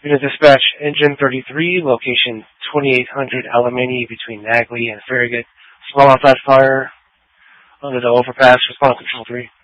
Unit Dispatch, Engine 33, location 2800 Alamany between Nagley and Farragut. Small outside fire under the overpass. Response Control 3.